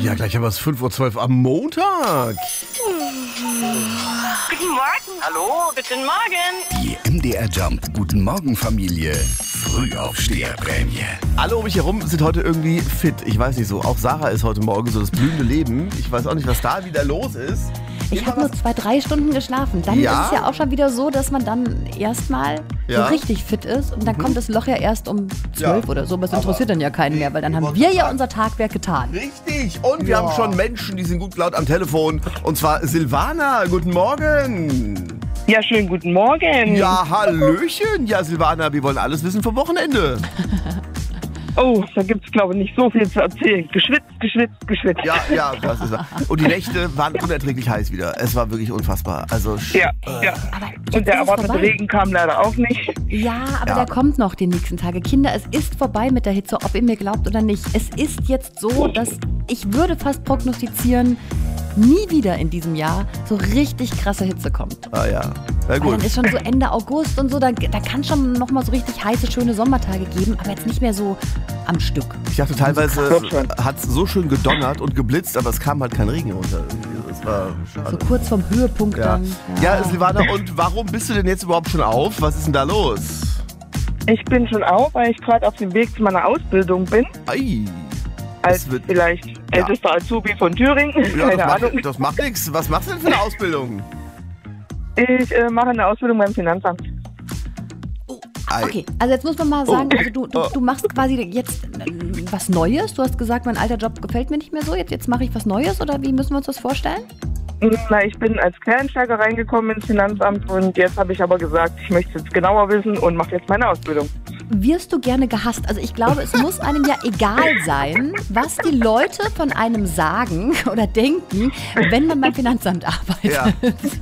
Ja, gleich haben wir es 5:12 Uhr am Montag. Guten Morgen. Hallo, guten Morgen. Die MDR Jump Guten Morgen Familie Frühaufsteherprämie. Alle um mich herum sind heute irgendwie fit. Ich weiß nicht so. Auch Sarah ist heute Morgen so das blühende Leben. Ich weiß auch nicht, was da wieder los ist. Ich habe nur 2-3 Stunden geschlafen. Dann ist es ja auch schon wieder so, dass man dann erstmal so richtig fit ist. Und dann kommt das Loch ja erst um 12 oder so. Aber es interessiert dann ja keinen mehr, weil dann haben wir ja unser Tagwerk getan. Richtig. Und wir haben schon Menschen, die sind gut laut am Telefon. Und zwar Silvana. Guten Morgen. Ja, schönen guten Morgen. Ja, hallöchen. Ja, Silvana, wir wollen alles wissen vom Wochenende. Oh, da gibt es, glaube ich, nicht so viel zu erzählen. Geschwitzt. Ja, das ist wahr. Und die Nächte waren unerträglich heiß wieder. Es war wirklich unfassbar. Also, ja. Aber Und der erwartete Regen kam leider auch nicht. Ja, aber der kommt noch die nächsten Tage. Kinder, es ist vorbei mit der Hitze, ob ihr mir glaubt oder nicht. Es ist jetzt so, dass ich würde fast prognostizieren, nie wieder in diesem Jahr so richtig krasse Hitze kommt. Ah ja, na Weil gut. dann ist schon so Ende August und so, da kann schon noch mal so richtig heiße, schöne Sommertage geben, aber jetzt nicht mehr so am Stück. Ich dachte, teilweise hat es so schön gedonnert und geblitzt, aber es kam halt kein Regen runter. Das war schade. So kurz vorm Höhepunkt dann. Ja, Silvana, und warum bist du denn jetzt überhaupt schon auf? Was ist denn da los? Ich bin schon auf, weil ich gerade auf dem Weg zu meiner Ausbildung bin. Ei. Als vielleicht ältester Azubi von Thüringen. Ja, Keine Ahnung. das macht nichts. Was machst du denn für eine Ausbildung? Ich mache eine Ausbildung beim Finanzamt. Okay, also jetzt muss man mal sagen, also du machst quasi jetzt was Neues. Du hast gesagt, mein alter Job gefällt mir nicht mehr so. Jetzt mache ich was Neues oder wie müssen wir uns das vorstellen? Na, ich bin als Quereinsteiger reingekommen ins Finanzamt und jetzt habe ich aber gesagt, ich möchte es jetzt genauer wissen und mache jetzt meine Ausbildung. Wirst du gerne gehasst? Also ich glaube, es muss einem ja egal sein, was die Leute von einem sagen oder denken, wenn man beim Finanzamt arbeitet. Ja.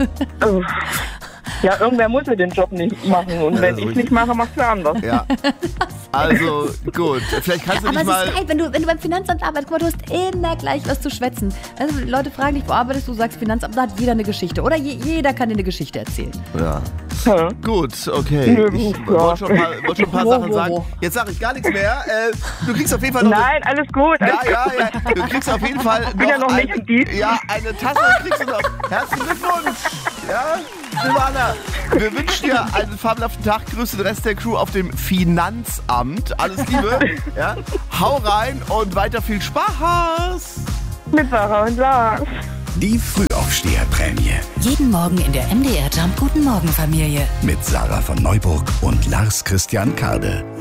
Ja, irgendwer muss ja den Job nicht machen und wenn ich nicht mache, macht wer anders. Ja. Also, gut. Vielleicht kannst du Aber dich mal... es ist geil, wenn du beim Finanzamt arbeitest, guck mal, du hast immer gleich was zu schwätzen. Also Leute fragen dich, wo arbeitest du? Du sagst Finanzamt, da hat jeder eine Geschichte. Oder jeder kann dir eine Geschichte erzählen. Ja. Gut, okay. Ich wollte schon ein paar Sachen sagen. Jetzt sage ich gar nichts mehr. Du kriegst auf jeden Fall noch... Nein, alles gut. Ja. Du kriegst auf jeden Fall noch eine Tasse kriegst du noch. Herzlichen Glückwunsch. Ja, Silvana, wir wünschen dir einen fabelhaften Tag. Grüße den Rest der Crew auf dem Finanzamt. Alles Liebe. Ja. Hau rein und weiter viel Spaß. Mit Sarah und Lars. Die Frühaufsteherprämie Jeden Morgen in der MDR Jump Guten Morgen Familie. mit Sarah von Neuburg und Lars Christian Kade.